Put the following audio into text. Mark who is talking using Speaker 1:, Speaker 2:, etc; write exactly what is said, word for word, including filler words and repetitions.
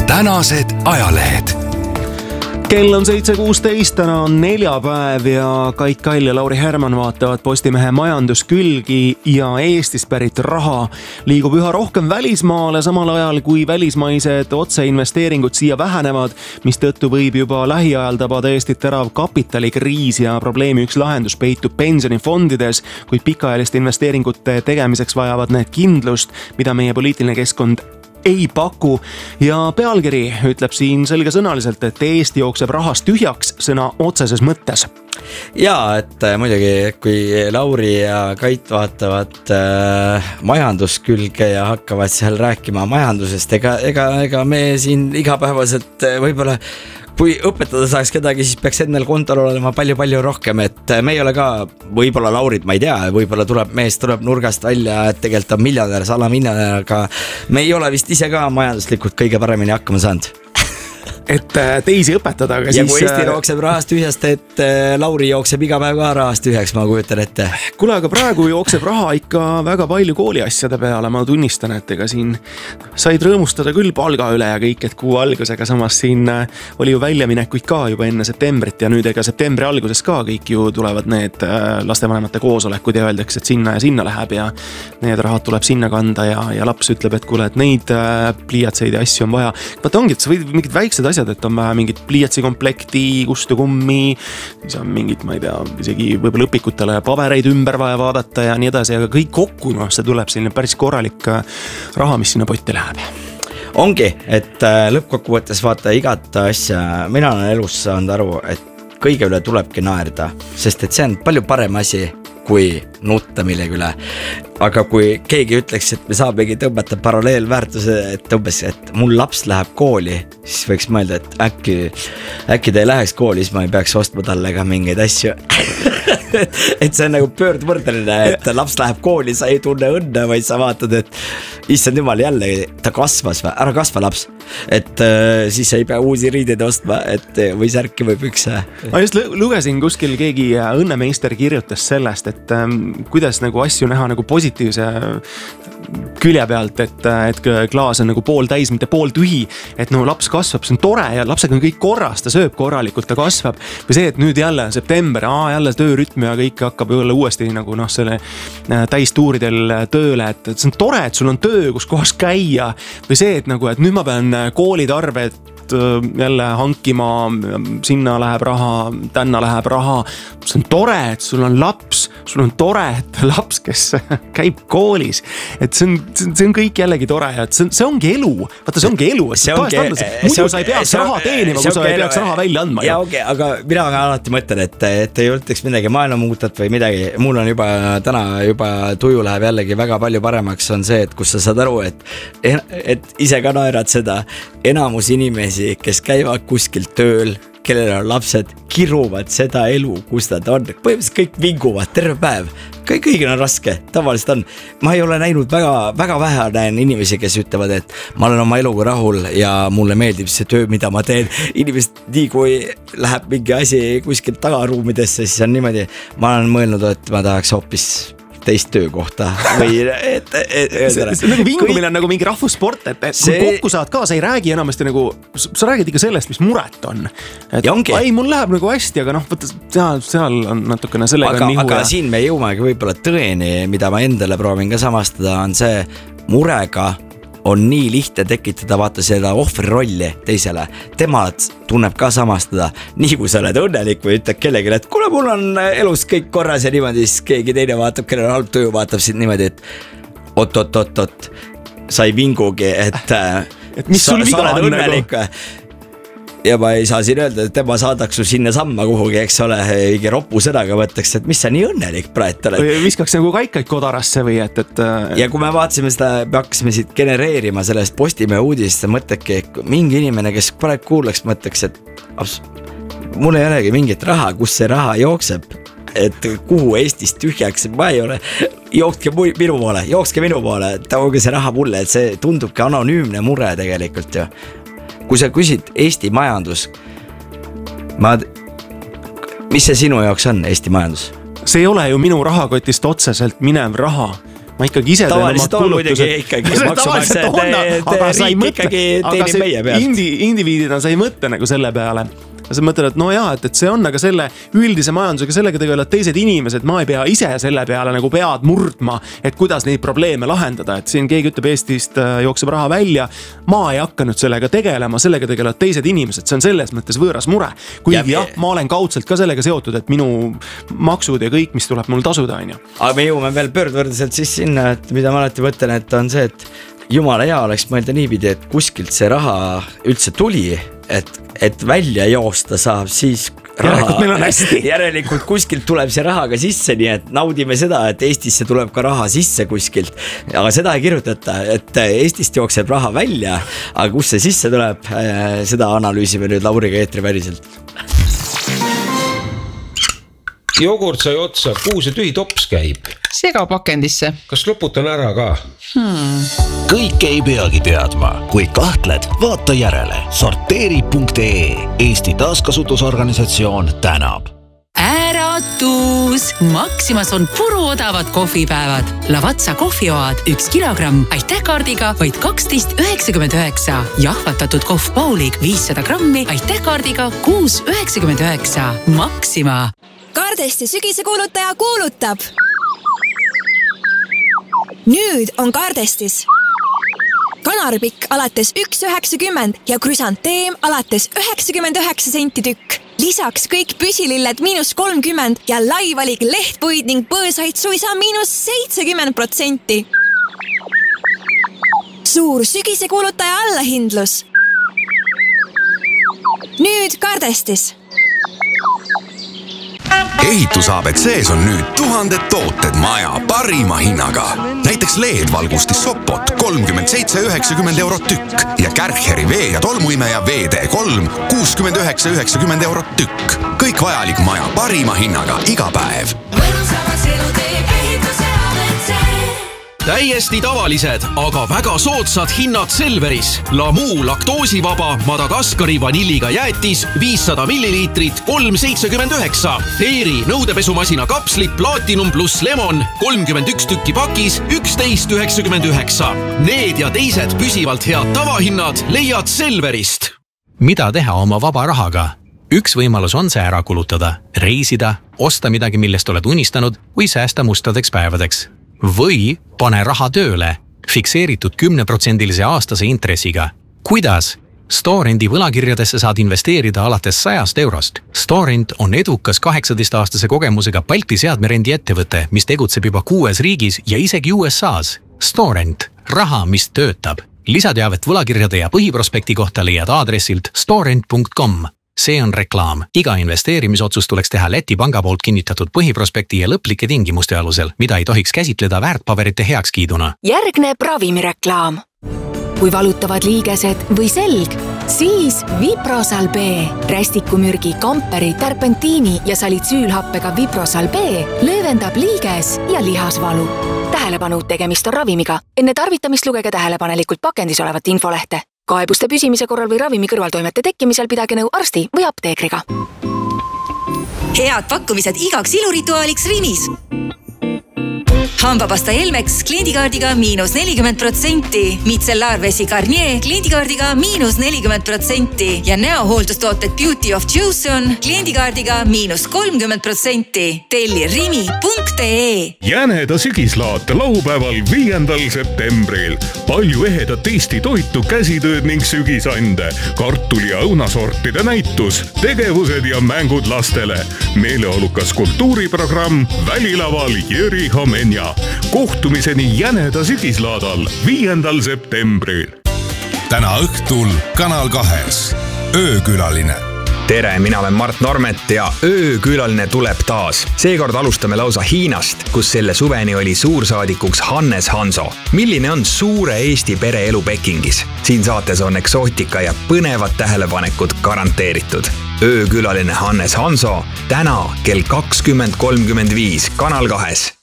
Speaker 1: tänased ajalehed.
Speaker 2: Kell on seitse kuusteist, täna on neljapäev ja Kait Kail ja Lauri Herman vaatavad Postimehe majanduskülgi ja Eestist pärit raha liigub üha rohkem välismaale, samal ajal kui välismaised otseinvesteeringud siia vähenevad, mistõttu võib juba lähiajal tabada Eestit terav kapitalikriis ja probleemi üks lahendus peitub pensionifondides, kuid pikaajaliste investeeringute tegemiseks vajavad need kindlust, mida meie poliitiline keskkond ei paku ja pealkiri ütleb siin selgesõnaliselt, et Eesti jookseb rahast tühjaks sõna otseses mõttes.
Speaker 3: Jaa, et muidugi kui Lauri ja Kait vaatavad äh, majanduskülge ja hakkavad seal rääkima majandusest, ega, ega, ega me siin igapäevaselt võib-olla kui õpetada saaks kedagi, siis peaks endal kontol olema palju-palju rohkem, et me ei ole ka, võib-olla Laurit, ma ei tea, võib-olla tuleb mees, tuleb nurgast välja, et tegelikult on miljonär, salamiljonär, aga me ei ole vist ise ka majanduslikult kõige paremini hakkama saanud.
Speaker 2: Et teisi õpetada, aga
Speaker 3: ja
Speaker 2: siis...
Speaker 3: kui Eesti jookseb rahast tühjast, et Lauri jookseb iga päev ka rahast tühjaks, ma kujutan ette.
Speaker 2: Kuule, aga praegu jookseb raha ikka väga palju kooliasjade peale, ma tunnistan, et ega siin said rõõmustada küll palga üle ja kõik, et kuu algusega, samas siin oli ju väljaminekuid ka juba enne septembrit ja nüüd ega septembri alguses ka kõik ju tulevad need lastevanemate koosolekud ja öeldakse, et sinna ja sinna läheb ja need rahad tuleb sinna kanda ja, ja laps ütleb, et kuule, et neid pliiatseid ja asju on vaja. Vaata ongi, et sa võid mingid väiksed asjad, et on vähe mingit pliiatsi komplekti, kustukummi, siis on mingid, ma ei tea, isegi võib-olla õpikutele pabereid ümber vaja vaadata ja nii edasi, aga kõik kokku, noh, see tuleb selline päris korralik raha, mis sinna potti läheb.
Speaker 3: Ongi, et lõppkokkuvõttes vaata igat asja, mina olen elus saanud aru, et kõige üle tulebki naerda, sest et see on palju parem asi kui nutta millegi üle. Aga kui keegi ütleks, et me saamegi tõmbata paralleelväärtuse, et umbes, et mul laps läheb kooli, siis võiks mõelda, et äkki, äkki ta ei läheks kooli, siis ma ei peaks ostma talle ka mingeid asju. Et see on nagu pöördvõrdeline, et laps läheb kooli, sa ei tunne õnne, vaid sa vaatad, et issand jumal jälle, ta kasvas või, ära kasva laps. Et äh, siis ei pea uusi riideid ostma, et või särki või pükse.
Speaker 2: Ma just lugesin kuskil keegi õnnemeister kirjutas sellest, et ähm, kuidas nagu asju näha nagu positiivse külje pealt, et, et klaas on nagu pool täis, mitte pool tühi, et no laps kasvab, see on tore ja lapsega on kõik korras, ta sööb korralikult, ta kasvab. Või see, et nüüd jälle september, aa, jälle töörütm ja kõik hakkab jälle uuesti nagu noh, selle täistuuridel tööle, et, et see on tore, et sul on töö, kus kohas käia. Või see, et nagu, et nüüd ma pean koolitarved jälle hankima, sinna läheb raha, tänna läheb raha. See on tore, et sul on laps, sul on tore, et laps, kes käib koolis. Et see on, see on kõik jällegi tore ja see, see ongi elu. Vaata, see ongi elu.
Speaker 3: See ongi,
Speaker 2: muidu sa ei peaks raha teenima, kui sa ei peaks raha välja andma.
Speaker 3: Ja okei, okay, aga mina alati mõtlen, et, et ei ütleks midagi maailma muutat või midagi. Mul on juba täna juba tuju läheb jällegi väga palju paremaks on see, et kus sa saad aru, et, et ise ka naerad seda enamus inimesi, kes käivad kuskilt tööl, kellel on lapsed, kiruvad seda elu, kus nad on. Põhimõtteliselt kõik vinguvad terve päev. Kõik, kõigil on raske, tavaliselt on. Ma ei ole näinud väga, väga vähe näen inimesi, kes ütlevad, et ma olen oma eluga rahul ja mulle meeldib see töö, mida ma teen. Inimesed nii kui läheb mingi asi kuskilt tagaruumidesse, siis on niimoodi. Ma olen mõelnud, et ma tahaks hoopis teist töökohta või et, et, et,
Speaker 2: see, see, nagu vingumine on nagu mingi rahvussport, et, et see... kui kokku saad ka, sa ei räägi enamasti nagu, sa räägid ikka sellest, mis muret on. Et ei, mul läheb nagu hästi, aga noh, võtta, seal, seal on natukene sellega
Speaker 3: aga,
Speaker 2: nihu.
Speaker 3: Aga
Speaker 2: ja...
Speaker 3: siin me jõumegi võib-olla tõeni, mida ma endale proovin ka samastada, on see murega on nii lihtne tekitada vaata seda ohvrirolli teisele. Tema tunneb ka samastada. Nii kui sa oled õnnelik või ütled kellelegi, et kuule, mul on elus kõik korras ja niimoodi, siis keegi teine vaatab, kellel on halb töö, vaatab sind niimoodi, et oot, oot, oot, oot, sa ei vingugi, et,
Speaker 2: et mis sul
Speaker 3: sa,
Speaker 2: viga
Speaker 3: sa oled
Speaker 2: on
Speaker 3: õnnelik.
Speaker 2: Nagu?
Speaker 3: Ja ma ei saa siin öelda, et tema saadaks su sinna samma kuhugi, eks ole, mingi ropu sõnaga võttaks, et mis sa nii õnnelik praet oled.
Speaker 2: Või viskaks nagu kaikaid kodarasse või et, et...
Speaker 3: Ja kui me vaatasime seda, me hakkasime siit genereerima sellest Postimehe uudist, mõtleki, mingi inimene, kes praegu kuulaks, mõtleks, et abs, mul ei olegi mingit raha, kus see raha jookseb, et kuhu Eestis tühjaks, ma ei ole, jookske minu poole, jookske minu poole, tooge see raha mulle, et see tundubki anonüümne mure tegelikult ju. Kui sa küsid Eesti majandus, ma, mis see sinu jaoks on Eesti majandus?
Speaker 2: See ei ole ju minu rahakotist otseselt minev raha, ma ikkagi ise teen oma kulutused.
Speaker 3: Ikkagi maksumaksja,
Speaker 2: aga sa ei mõtle,
Speaker 3: aga see
Speaker 2: indi, indiviidina sa ei mõtle nagu selle peale. Sa mõtled, et no jaa, et, et see on, aga selle üldise majandusega sellega tegelevad teised inimesed, ma ei pea ise selle peale nagu pead murdma, et kuidas neid probleeme lahendada, et siin keegi ütleb Eestist jookseb raha välja, ma ei hakka nüüd sellega tegelema, sellega tegelevad teised inimesed, see on selles mõttes võõras mure, kuigi jah, ma olen kaudselt ka sellega seotud, et minu maksud ja kõik, mis tuleb mul tasuda, on ju.
Speaker 3: Aga me jõuame veel pöördvõrdeselt siis sinna, et mida ma alati mõtlen, et on see, et jumala hea oleks mõelda niipidi, et kuskilt see raha üldse tuli, et, et välja joosta saab siis raha.
Speaker 2: Järelikult meil on hästi.
Speaker 3: Järelikult kuskilt tuleb see raha ka sisse, nii et naudime seda, et Eestisse tuleb ka raha sisse kuskilt. Aga seda ei kirjutata, et Eestist jookseb raha välja, aga kus see sisse tuleb, seda analüüsime nüüd Lauriga eetri väliselt.
Speaker 1: Jogurt sai otsa, kuhu see tühi tops käib?
Speaker 4: Sega pakendisse.
Speaker 1: Kas loputan ära ka?
Speaker 5: Hmm. Kõik ei peagi teadma, kui kahtled, vaata järele. sorteeri punkt ee Eesti taaskasutusorganisatsioon tänab.
Speaker 6: Äratus! Maximas on puruodavad kohvipäevad. Lavazza kohvioad üks kilogramm aitähkaardiga vaid kaksteist üheksakümmend üheksa. Jahvatatud kohv Paulig viissada grammi aitähkaardiga kuus üheksakümmend üheksa. Maxima!
Speaker 7: Kardesti sügise kuulutaja kuulutab. Nüüd on Kardestis kanaripikk alates üks üheksakümmend ja krüsanteem alates üheksakümmend üheksa senti tükk. Lisaks kõik püsililled miinus kolmkümmend ja laivalik lehtpuid ning põõsaid suisa miinus seitsekümmend protsenti. Suur sügise kuulutaja allahindlus. Nüüd Kardestis.
Speaker 8: Ehitusaab A B C-s on nüüd tuhanded tooted maja parima hinnaga. Näiteks L E D-valgustis Sopot kolmkümmend seitse üheksakümmend eurot tükk ja Kärcheri vee- ja tolmuimeja V D kolm kuuskümmend üheksa üheksakümmend eurot tükk. Kõik vajalik maja parima hinnaga iga päev.
Speaker 9: Täiesti tavalised, aga väga soodsad hinnad Selveris. Lamu laktoosivaba Madagaskari vanilliga jäätis viissada milliliitrit kolm seitsekümmend üheksa. Fairy nõudepesumasina kapslid Platinum plus Lemon kolmkümmend üks tükki pakis üksteist üheksakümmend üheksa. Need ja teised püsivalt head tavahinnad leiad Selverist.
Speaker 10: Mida teha oma vaba rahaga? Üks võimalus on see ära kulutada, reisida, osta midagi, millest oled unistanud või säästa mustadeks päevadeks. Või pane raha tööle, fikseeritud kümneprotsendilise aastase intressiga. Kuidas? Storendi võlakirjadesse saad investeerida alates sajast eurost. Storend on edukas kaheksateist-aastase kogemusega Balti seadmerendi ettevõte, mis tegutseb juba kuues riigis ja isegi U S A-s. Storend, raha, mis töötab. Lisateavet võlakirjade ja põhiprospekti kohta leiad aadressilt storend punkt com. See on reklaam. Iga investeerimisotsus tuleks teha Läti panga poolt kinnitatud põhiprospekti ja lõplike tingimuste alusel, mida ei tohiks käsitleda väärtpaberite heakskiiduna.
Speaker 11: Järgneb ravimireklaam. Kui valutavad liigesed või selg, siis Viprosal B. Rästikumürgi, kamperi, terpentiini ja salitsüülhappega Viprosal B löövendab liiges ja lihasvalu. Tähelepanu, tegemist on ravimiga. Enne tarvitamist lugege tähelepanelikult pakendis olevat infolehte. Kaebuste püsimise korral või ravimi kõrvaltoimete tekkimisel pidage nõu arsti või apteekriga.
Speaker 12: Head pakkumised igaks ilurituaaliks Rimis. Hambapasta Elmex kliendikaardiga miinus nelikümmend protsenti, Micellaarvesi Garnier kliendikaardiga miinus nelikümmend protsenti ja näohooldustooted Beauty of Joseon kliendikaardiga miinus kolmkümmend protsenti. Telli rimi punkt ee.
Speaker 13: Jäneda sügislaat laupäeval viiendal septembril. Palju ehedat Eesti toitu, käsitööd ning sügisande, kartuli ja õunasortide näitus, tegevused ja mängud lastele. Meeleolukas kultuuriprogramm välilaval Jüri Homenja. Kohtumiseni Jäneda sügislaadal viiendal septembril.
Speaker 14: Täna õhtul Kanal kahes. Öökülaline.
Speaker 15: Tere, mina olen Mart Normet ja öökülaline tuleb taas. Seekord alustame lausa Hiinast, kus selle suveni oli suursaadikuks Hannes Hanso. Milline on suure Eesti pere elu Pekingis? Siin saates on eksootika ja põnevad tähelepanekud garanteeritud. Öökülaline Hannes Hanso täna kell kakskümmend kolmkümmend viis Kanal kahes.